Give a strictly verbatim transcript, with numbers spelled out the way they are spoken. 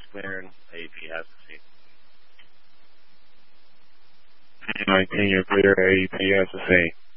clear and A E P has to see. nineteen, you're clear, A E P has to see.